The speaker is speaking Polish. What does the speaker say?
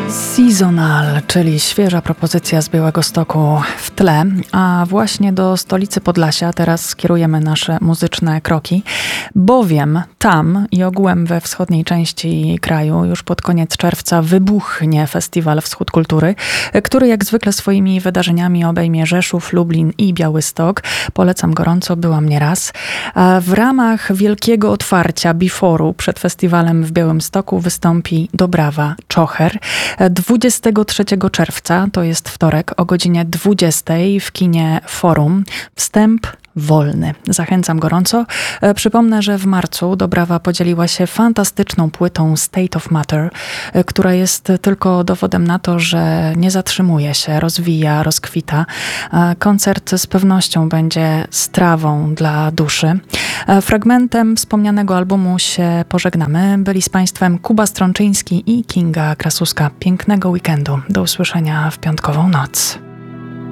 Seasonal, czyli świeża propozycja z Białegostoku w tle, a właśnie do stolicy Podlasia teraz skierujemy nasze muzyczne kroki, bowiem tam i ogółem we wschodniej części kraju już pod koniec czerwca wybuchnie Festiwal Wschód Kultury, który jak zwykle swoimi wydarzeniami obejmie Rzeszów, Lublin i Białystok. Polecam gorąco, byłam nieraz. W ramach wielkiego otwarcia Before'u przed festiwalem w Białymstoku wystąpi Dobrawa Czocher. 23 czerwca, to jest wtorek, o godzinie 20 w kinie Forum. Wstęp wolny. Zachęcam gorąco. Przypomnę, że w marcu Dobrawa podzieliła się fantastyczną płytą State of Matter, która jest tylko dowodem na to, że nie zatrzymuje się, rozwija, rozkwita. Koncert z pewnością będzie strawą dla duszy. Fragmentem wspomnianego albumu się pożegnamy. Byli z Państwem Kuba Strączyński i Kinga Krasuska. Pięknego weekendu. Do usłyszenia w piątkową noc.